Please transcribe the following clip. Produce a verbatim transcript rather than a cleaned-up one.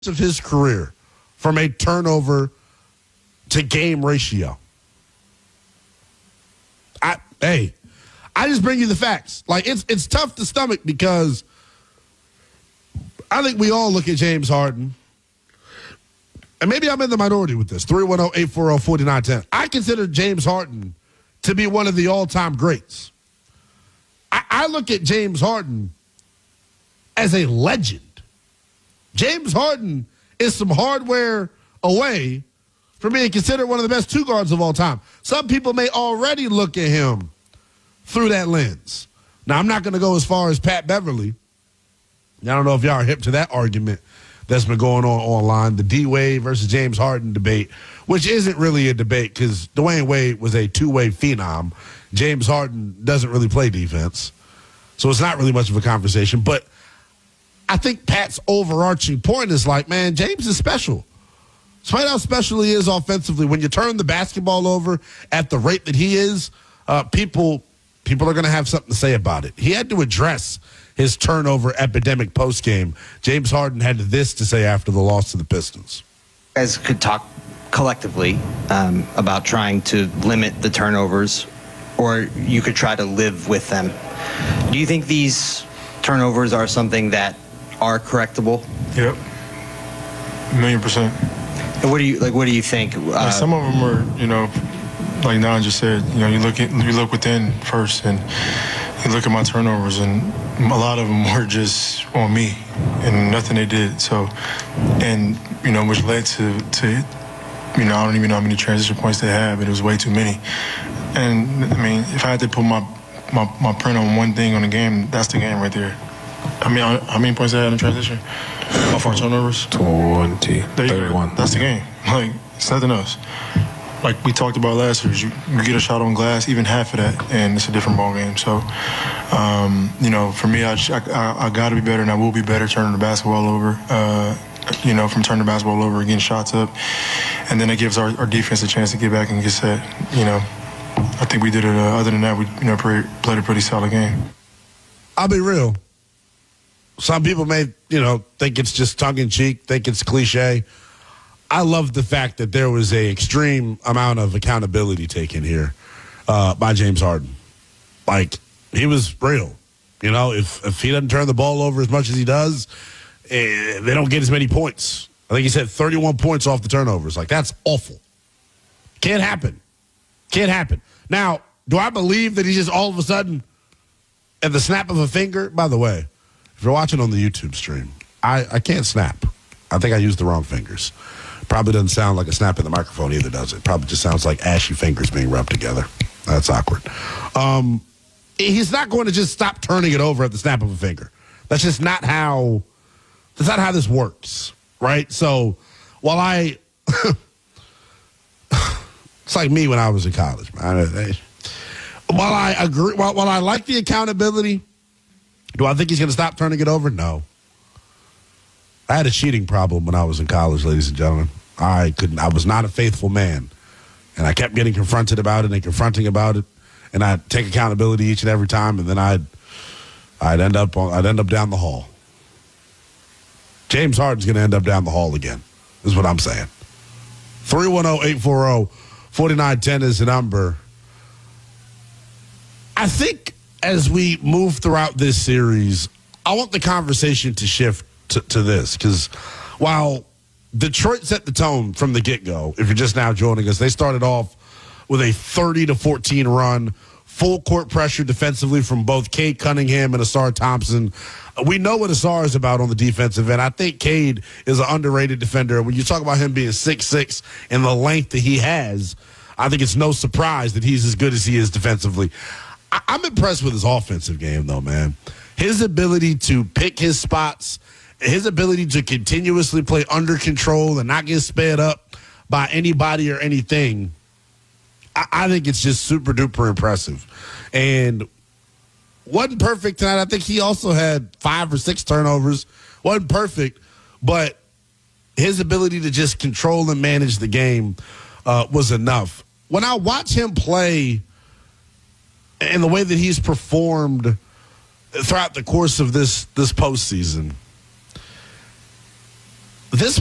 of his career from a turnover to game ratio. I hey, I just bring you the facts. Like it's it's tough to stomach because I think we all look at James Harden, and maybe I'm in the minority with this. three one zero, eight four zero, four nine one zero. I consider James Harden to be one of the all-time greats. I, I look at James Harden as a legend. James Harden is some hardware away from being considered one of the best two guards of all time. Some people may already look at him through that lens. Now, I'm not going to go as far as Pat Beverly. I don't know if y'all are hip to that argument that's been going on online, the D-Wade versus James Harden debate, which isn't really a debate because Dwayne Wade was a two-way phenom. James Harden doesn't really play defense, so it's not really much of a conversation. But I think Pat's overarching point is like, man, James is special. Despite how special he is offensively, when you turn the basketball over at the rate that he is, uh, people people are going to have something to say about it. He had to address his turnover epidemic postgame. James Harden had this to say after the loss to the Pistons. You guys could talk collectively um, about trying to limit the turnovers, or you could try to live with them. Do you think these turnovers are something that are correctable? Yep, a million percent. And what do you like? What do you think? Uh, like some of them are, you know, like Don just said. You know, you look at you look within first, and you look at my turnovers, and a lot of them were just on me, and nothing they did. So, and you know, which led to to, you know, I don't even know how many transition points they had, but it was way too many. And I mean, if I had to put my my, my print on one thing on the game, that's the game right there. I mean, how many points they had in transition? Off our turnovers? twenty, thirty-one. That's the game. Like, it's nothing else. Like we talked about last year, you, you get a shot on glass, even half of that, and it's a different ball game. So, um, you know, for me, I, I, I got to be better, and I will be better turning the basketball over, uh, you know, from turning the basketball over and getting shots up. And then it gives our, our defense a chance to get back and get set. You know, I think we did it. Uh, other than that, we you know played, played a pretty solid game. I'll be real. Some people may, you know, think it's just tongue-in-cheek, think it's cliche. I love the fact that there was a extreme amount of accountability taken here uh, by James Harden. Like, he was real. You know, if, if he doesn't turn the ball over as much as he does, eh, they don't get as many points. I think he said thirty-one points off the turnovers. Like, that's awful. Can't happen. Can't happen. Now, do I believe that he just all of a sudden, at the snap of a finger, by the way, if you're watching on the YouTube stream, I, I can't snap. I think I used the wrong fingers. Probably doesn't sound like a snap in the microphone either, does it? Probably just sounds like ashy fingers being rubbed together. That's awkward. Um, he's not going to just stop turning it over at the snap of a finger. That's just not how, that's not how this works, right? So while I, it's like me when I was in college, man. While I agree, while, while I like the accountability, do I think he's going to stop turning it over? No. I had a cheating problem when I was in college, ladies and gentlemen. I couldn't. I was not a faithful man, and I kept getting confronted about it and confronting about it, and I'd take accountability each and every time, and then I'd I'd end up on, I'd end up down the hall. James Harden's going to end up down the hall again. Is what I'm saying. three one zero, eight four zero, four nine one zero is the number. I think as we move throughout this series, I want the conversation to shift to, to this, because while Detroit set the tone from the get-go, if you're just now joining us, they started off with a thirty to fourteen run, full court pressure defensively from both Cade Cunningham and Ausar Thompson. We know what Ausar is about on the defensive end. I think Cade is an underrated defender. When you talk about him being six six and the length that he has, I think it's no surprise that he's as good as he is defensively. I- I'm impressed with his offensive game, though, man. His ability to pick his spots, his ability to continuously play under control and not get sped up by anybody or anything, I, I think it's just super duper impressive. And wasn't perfect tonight. I think he also had five or six turnovers. Wasn't perfect, but his ability to just control and manage the game uh, was enough. When I watch him play and the way that he's performed throughout the course of this this postseason, This